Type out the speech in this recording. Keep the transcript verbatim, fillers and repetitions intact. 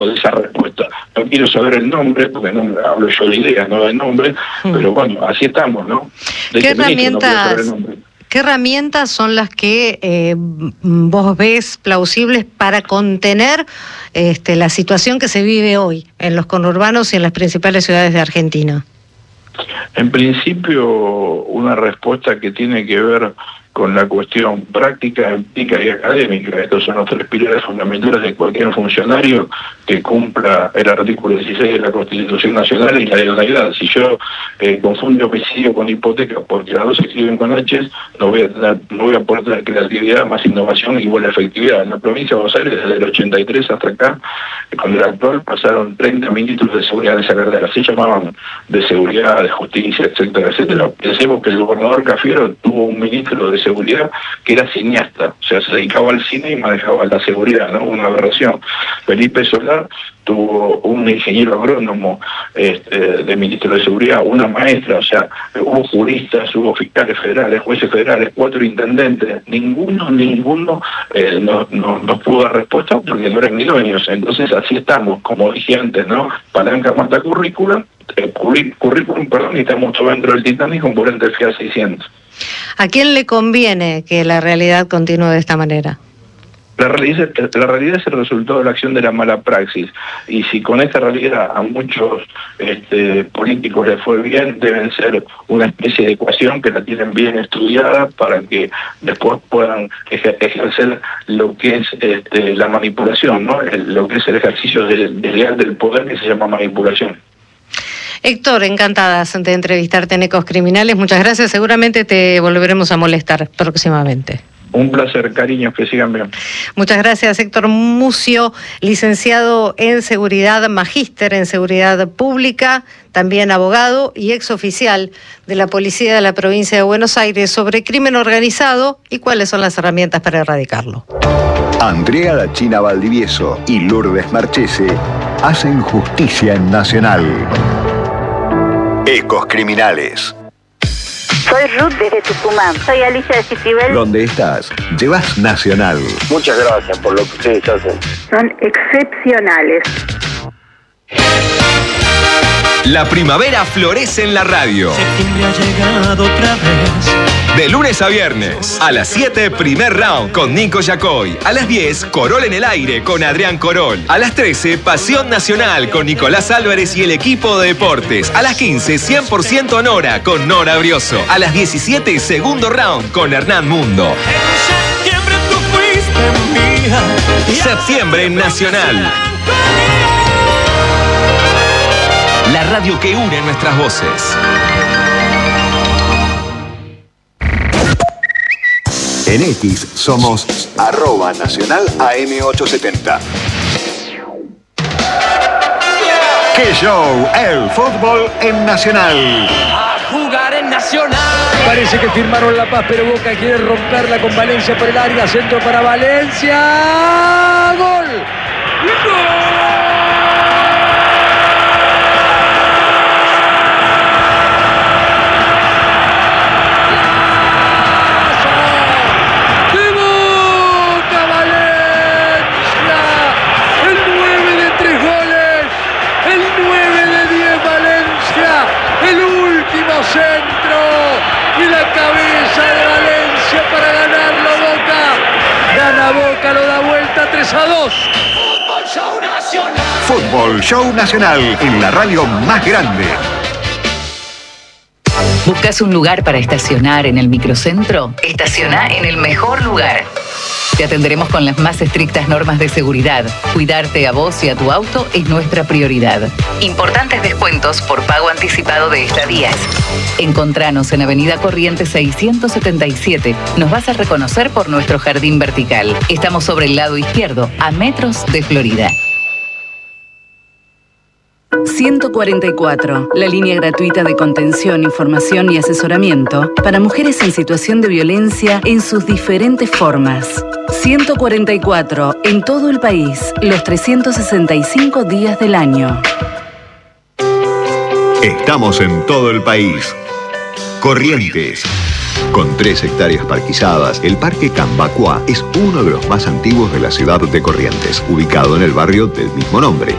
de esa respuesta. No quiero saber el nombre, porque no hablo yo de ideas, no de nombre, mm. pero bueno, así estamos, ¿no? De ¿Qué herramientas, no ¿Qué herramientas son las que eh, vos ves plausibles para contener este, la situación que se vive hoy en los conurbanos y en las principales ciudades de Argentina? En principio, una respuesta que tiene que ver con la cuestión práctica, empírica y académica. Estos son los tres pilares fundamentales de cualquier funcionario que cumpla el artículo dieciséis de la Constitución Nacional y la legalidad. Si yo eh, confundo homicidio con hipoteca porque las dos se escriben con H, no voy a tener, no voy a poder tener creatividad, más innovación y igual efectividad. En la provincia de Buenos Aires, desde el ochenta y tres hasta acá, con el actual, pasaron treinta ministros de seguridad de esa cartera. Se llamaban de seguridad, de justicia, etcétera, etcétera. Pensemos que el gobernador Cafiero tuvo un ministro de seguridad que era cineasta, o sea, se dedicaba al cine y manejaba la seguridad, ¿no? Una aberración. Felipe Solá tuvo un ingeniero agrónomo este, de ministro de seguridad, una maestra, o sea, hubo juristas, hubo fiscales federales, jueces federales, cuatro intendentes, ninguno, ninguno eh, nos no, no pudo dar respuesta porque no eran idóneos. Entonces así estamos, como dije antes, ¿no? Palanca mata currículum, eh, currículum, perdón, y estamos todos dentro del Titanic con volante Fiat seiscientos. ¿A quién le conviene que la realidad continúe de esta manera? La realidad, la realidad es el resultado de la acción de la mala praxis, y si con esta realidad a muchos este, políticos les fue bien, deben ser una especie de ecuación que la tienen bien estudiada para que después puedan ejercer lo que es este, la manipulación, ¿no? El, lo que es el ejercicio del, del, del poder, que se llama manipulación. Héctor, encantadas de entrevistarte en Ecos Criminales. Muchas gracias. Seguramente te volveremos a molestar próximamente. Un placer, cariños, que sigan bien. Muchas gracias, Héctor Mucio, licenciado en Seguridad, magíster en Seguridad Pública, también abogado y exoficial de la Policía de la Provincia de Buenos Aires, sobre crimen organizado y cuáles son las herramientas para erradicarlo. Andrea La China Valdivieso y Lourdes Marchese hacen justicia en Nacional. Ecos Criminales. Soy Ruth desde Tucumán. Soy Alicia de Citibel. ¿Dónde estás? Llevas Nacional. Muchas gracias por lo que ustedes hacen. Son excepcionales. La primavera florece en la radio. Septiembre ha llegado otra vez. De lunes a viernes, a las siete, primer round con Nico Yacoy. A las diez, Corol en el aire con Adrián Corol. A las trece, Pasión Nacional con Nicolás Álvarez y el equipo de deportes. A las quince, cien por ciento Nora con Nora Brioso. A las diecisiete, segundo round con Hernán Mundo. En septiembre tú fuiste mía. Septiembre en Nacional. La radio que une nuestras voces. En X somos arroba nacional A M ochocientos setenta. ¡Qué show! El fútbol en Nacional. A jugar en Nacional. Parece que firmaron la paz, pero Boca quiere romperla con Valencia por el área. Centro para Valencia. ¡Gol! ¡Gol! Centro y la cabeza de Valencia para ganarlo Boca. Gana Boca, lo da vuelta tres a dos. Fútbol Show Nacional. Fútbol Show Nacional en la radio más grande. ¿Buscas un lugar para estacionar en el microcentro? Estaciona en el mejor lugar. Te atenderemos con las más estrictas normas de seguridad. Cuidarte a vos y a tu auto es nuestra prioridad. Importantes descuentos por pago anticipado de estadías. Encontranos en Avenida Corrientes seiscientos setenta y siete. Nos vas a reconocer por nuestro jardín vertical. Estamos sobre el lado izquierdo, a metros de Florida. ciento cuarenta y cuatro, la línea gratuita de contención, información y asesoramiento para mujeres en situación de violencia en sus diferentes formas. ciento cuarenta y cuatro, en todo el país, los trescientos sesenta y cinco días del año. Estamos en todo el país. Corrientes, Con tres hectáreas parquizadas, el Parque Cambacuá es uno de los más antiguos de la ciudad de Corrientes, ubicado en el barrio del mismo nombre.